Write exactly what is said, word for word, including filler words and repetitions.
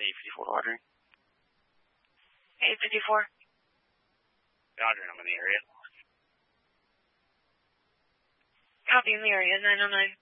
eight fifty-four Roger. eight fifty-four. Roger, I'm in the area. Copy in the area, nine oh nine.